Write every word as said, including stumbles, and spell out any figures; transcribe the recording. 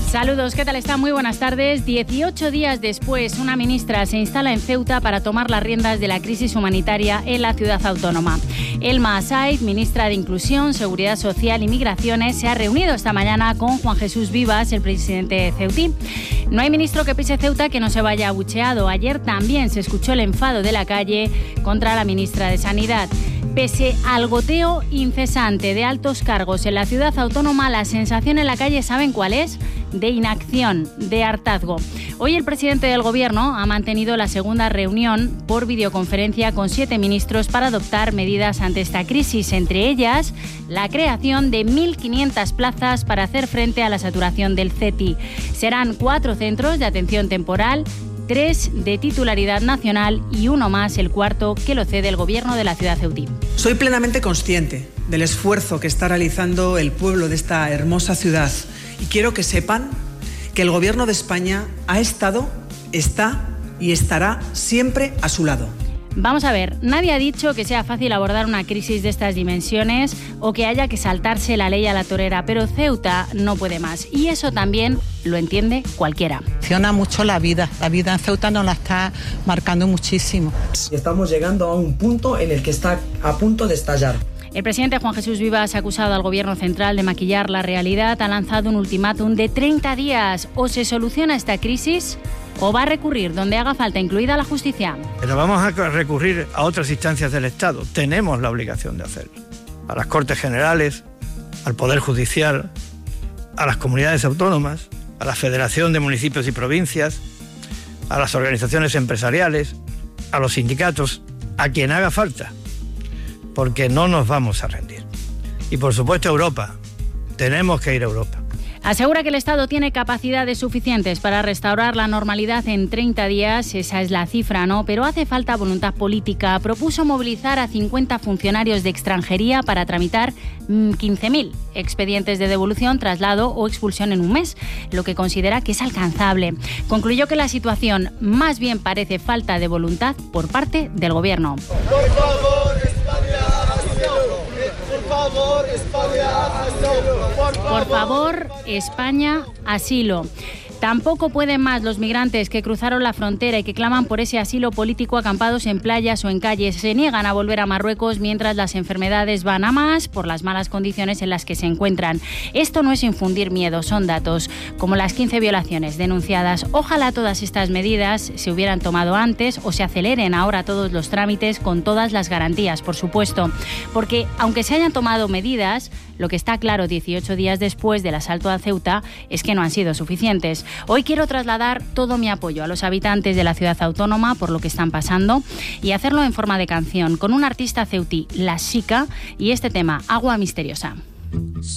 Saludos, ¿qué tal están? Muy buenas tardes. dieciocho días después, una ministra se instala en Ceuta para tomar las riendas de la crisis humanitaria en la ciudad autónoma. Elma Said, ministra de Inclusión, Seguridad Social y Migraciones, se ha reunido esta mañana con Juan Jesús Vivas, el presidente ceutí. No hay ministro que pise Ceuta que no se vaya abucheado. Ayer también se escuchó el enfado de la calle contra la ministra de Sanidad. Pese al goteo incesante de altos cargos en la ciudad autónoma, la sensación en la calle, ¿saben cuál es? De inacción, de hartazgo. Hoy el presidente del Gobierno ha mantenido la segunda reunión por videoconferencia con siete ministros para adoptar medidas ante esta crisis, entre ellas la creación de mil quinientas plazas para hacer frente a la saturación del C E T I. Serán cuatro centros de atención temporal, tres de titularidad nacional y uno más, el cuarto, que lo cede el Gobierno de la ciudad ceutí. Soy plenamente consciente del esfuerzo que está realizando el pueblo de esta hermosa ciudad y quiero que sepan que el Gobierno de España ha estado, está y estará siempre a su lado. Vamos a ver, nadie ha dicho que sea fácil abordar una crisis de estas dimensiones o que haya que saltarse la ley a la torera, pero Ceuta no puede más y eso también lo entiende cualquiera. Funciona mucho la vida, la vida en Ceuta nos la está marcando muchísimo. Estamos llegando a un punto en el que está a punto de estallar. El presidente Juan Jesús Vivas ha acusado al Gobierno central de maquillar la realidad, ha lanzado un ultimátum de treinta días. O se soluciona esta crisis o va a recurrir donde haga falta, incluida la justicia. Pero vamos a recurrir a otras instancias del Estado. Tenemos la obligación de hacerlo. A las Cortes Generales, al Poder Judicial, a las comunidades autónomas, a la Federación de Municipios y Provincias, a las organizaciones empresariales, a los sindicatos, a quien haga falta, porque no nos vamos a rendir. Y por supuesto a Europa. Tenemos que ir a Europa. Asegura que el Estado tiene capacidades suficientes para restaurar la normalidad en treinta días, esa es la cifra, ¿no? Pero hace falta voluntad política. Propuso movilizar a cincuenta funcionarios de extranjería para tramitar quince mil expedientes de devolución, traslado o expulsión en un mes, lo que considera que es alcanzable. Concluyó que la situación más bien parece falta de voluntad por parte del Gobierno. Por favor, España, asilo. Por favor, España, asilo. Por favor, Por favor, España, asilo. Tampoco pueden más los migrantes que cruzaron la frontera y que claman por ese asilo político acampados en playas o en calles. Se niegan a volver a Marruecos mientras las enfermedades van a más por las malas condiciones en las que se encuentran. Esto no es infundir miedo, son datos, como las quince violaciones denunciadas. Ojalá todas estas medidas se hubieran tomado antes o se aceleren ahora todos los trámites con todas las garantías, por supuesto. Porque aunque se hayan tomado medidas, lo que está claro dieciocho días después del asalto a Ceuta es que no han sido suficientes. Hoy quiero trasladar todo mi apoyo a los habitantes de la ciudad autónoma por lo que están pasando y hacerlo en forma de canción con un artista ceutí, La Chica, y este tema, Agua Misteriosa.